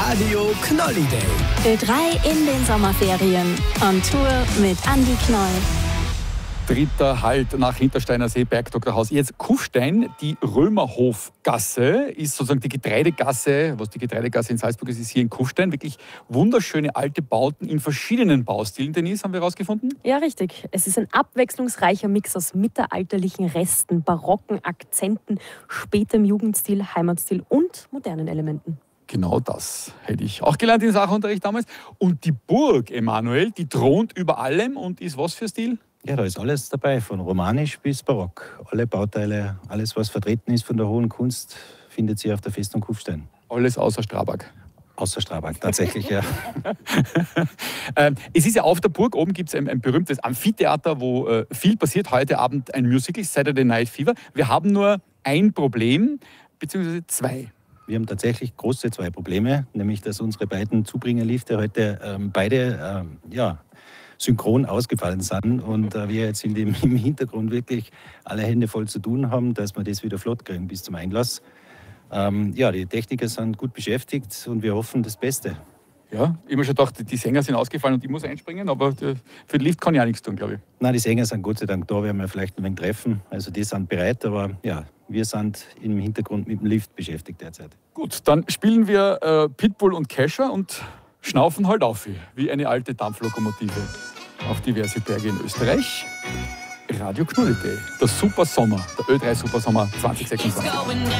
Radio Knolli Day. Ö3 in den Sommerferien. On Tour mit Andi Knoll. Dritter Halt nach Hintersteiner See, Bergdoktorhaus. Jetzt Kufstein, die Römerhofgasse ist sozusagen die Getreidegasse. Was die Getreidegasse in Salzburg ist hier in Kufstein. Wirklich wunderschöne alte Bauten in verschiedenen Baustilen. Denise, haben wir herausgefunden? Ja, richtig. Es ist ein abwechslungsreicher Mix aus mittelalterlichen Resten, barocken Akzenten, spätem Jugendstil, Heimatstil und modernen Elementen. Genau das hätte ich auch gelernt in Sachunterricht damals. Und die Burg, Emanuel, die thront über allem und ist was für Stil? Ja, da ist alles dabei, von romanisch bis barock. Alle Bauteile, alles was vertreten ist von der hohen Kunst, findet sich auf der Festung Kufstein. Alles außer Strabag. Außer Strabag, tatsächlich, ja. Es ist ja auf der Burg, oben gibt es ein berühmtes Amphitheater, wo viel passiert. Heute Abend ein Musical, Saturday Night Fever. Wir haben nur ein Problem, beziehungsweise zwei. Wir haben tatsächlich große zwei Probleme, nämlich dass unsere beiden Zubringerlifte heute beide synchron ausgefallen sind und wir jetzt im Hintergrund wirklich alle Hände voll zu tun haben, dass wir das wieder flott kriegen bis zum Einlass. Die Techniker sind gut beschäftigt und wir hoffen das Beste. Ja, ich habe mir schon gedacht, die Sänger sind ausgefallen und ich muss einspringen, aber für den Lift kann ich auch nichts tun, glaube ich. Nein, die Sänger sind Gott sei Dank da, werden wir vielleicht ein wenig treffen. Also die sind bereit, aber ja, wir sind im Hintergrund mit dem Lift beschäftigt derzeit. Gut, dann spielen wir Pitbull und Kesha und schnaufen halt auf wie eine alte Dampflokomotive auf diverse Berge in Österreich. Radio Knolli Day, der Super Sommer, der Ö3 Super Sommer 2026.